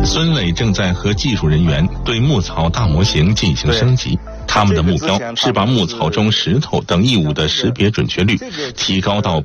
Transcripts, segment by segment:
孙磊正在和技术人员对牧草大模型进行升级，他们的目标是把牧草中石头等异物的识别准确率提高到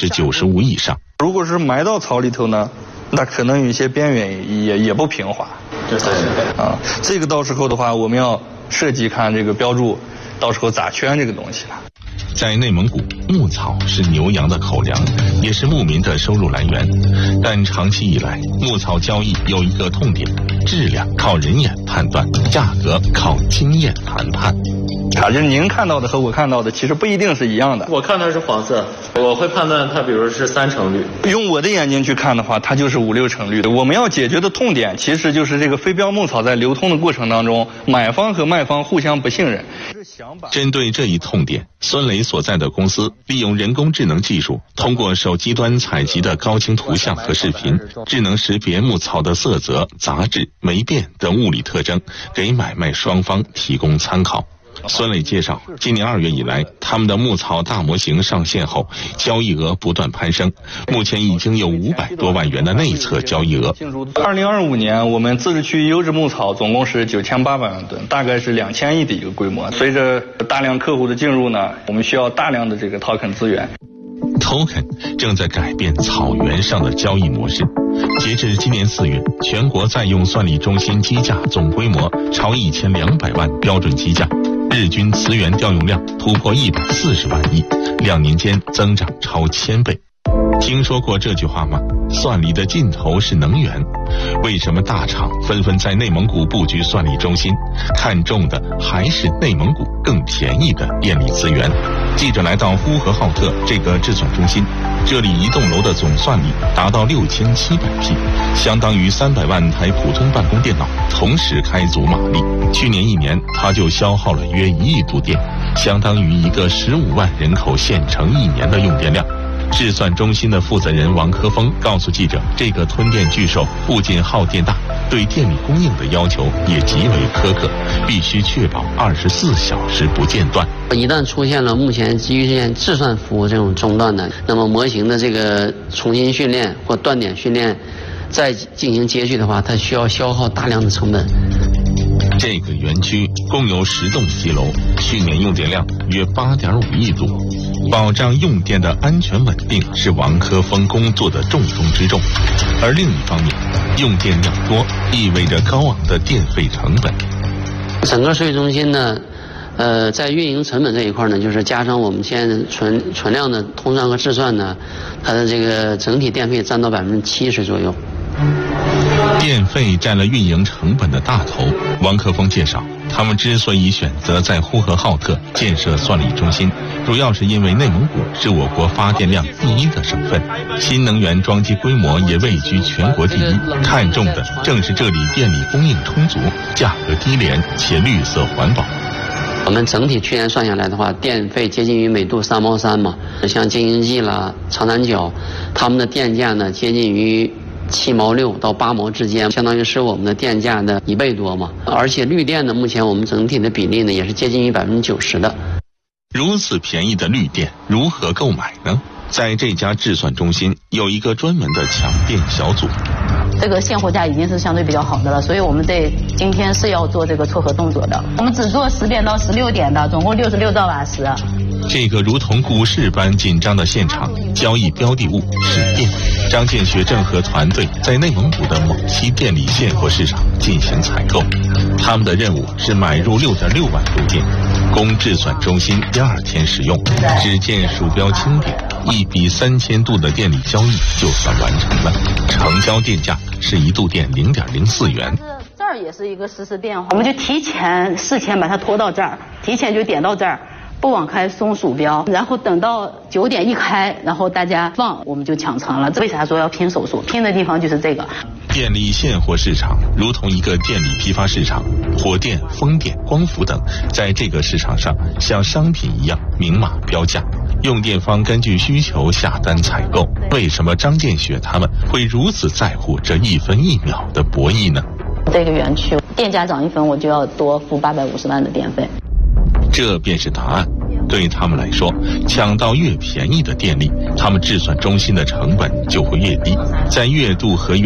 95%以上。 如果是埋到草里头呢，那可能有一些边缘也不平滑。对啊，这个到时候的话，我们要设计看这个标注，到时候咋圈这个东西了。 在内蒙古，牧草是牛羊的口粮，也是牧民的收入来源。但长期以来，牧草交易有一个痛点：质量靠人眼判断，价格靠经验谈判。 就是您看到的和我看到的其实不一定是一样的。 我看到是黄色，我会判断它，比如是3成绿。 用我的眼睛去看的话，它就是5、6成绿的。我们要解决的痛点，其实就是这个非标牧草在流通的过程当中，买方和卖方互相不信任。 针对这一痛点，孙磊所在的公司利用人工智能技术，通过手机端采集的高清图像和视频，智能识别牧草的色泽、杂质、霉变等物理特征，给买卖双方提供参考。孙磊介绍，今年2月以来，他们的牧草大模型上线后，交易额不断攀升，目前已经有500多万元的内测交易额。 2025年，我们自治区优质牧草总共是9800万吨，大概是2000亿的一个规模。随着大量客户的进入呢，我们需要大量的这个 token 资源。 Token 正在改变草原上的交易模式。截至今年4月，全国在用算力中心机架总规模超1200万标准机架，日均资源调用量突破140万亿，2年间增长超1000倍。听说过这句话吗？算力的尽头是能源。为什么大厂纷纷在内蒙古布局算力中心？看中的还是内蒙古更便宜的电力资源。记者来到呼和浩特这个制算中心，这里一栋楼的总算力达到6700P，相当于300万台普通办公电脑同时开足马力。去年1年，它就消耗了约1亿度电，相当于一个15万人口县城1年的用电量。制算中心的负责人王科峰告诉记者，这个吞电巨兽不仅耗电大，对电力供应的要求也极为苛刻，必须确保24小时不间断。 一旦出现了目前基于这些制算服务这种中断的，那么模型的这个重新训练或断点训练再进行接续的话，它需要消耗大量的成本。 这个园区共有10栋机楼，去年用电量约8.5亿度。保障用电的安全稳定是王科峰工作的重中之重，而另一方面，用电量多意味着高昂的电费成本。 整个数据中心呢，在运营成本这一块呢，就是加上我们现在存量的通算和制算呢，它的这个整体电费占到70%左右。 电费占了运营成本的大头。王科峰介绍，他们之所以选择在呼和浩特建设算力中心，主要是因为内蒙古是我国发电量第1的省份，新能源装机规模也位居全国第1，看重的正是这里电力供应充足、价格低廉且绿色环保。 我们整体去年算下来的话，电费接近于每度3毛3嘛，像京津冀啦、长三角，他们的电价呢接近于7毛6到8毛之间，相当于是我们的电价的1倍多嘛。而且绿电呢，目前我们整体的比例呢也是接近于90%的。 如此便宜的绿电如何购买呢？在这家制算中心有一个专门的抢电小组。 这个现货价已经是相对比较好的了，所以我们今天是要做这个撮合动作的。我们只做10点到16点的，总共66兆瓦时。 这个如同股市般紧张的现场，交易标的物是电。张建学正和团队在内蒙古的某期电力现货市场进行采购，他们的任务是买入6.6万度电，供制算中心第2天使用。只见鼠标轻点，1比3000度的电力交易就算完成了，成交电价是1度电0.04元。 这儿也是一个实时变化，我们就提前事前把它拖到这儿，提前就点到这儿，不往开松鼠标，然后等到9点一开，然后大家放，我们就抢成了。为啥说要拼手速？拼的地方就是这个。 电力现货市场如同一个电力批发市场，火电、风电、光伏等在这个市场上像商品一样明码标价，用电方根据需求下单采购。为什么张建学他们会如此在乎这1分1秒的博弈呢？ 这个园区电价涨1分，我就要多付850万的电费。 这便是答案。对他们来说，抢到越便宜的电力，他们制算中心的成本就会越低，在月度和月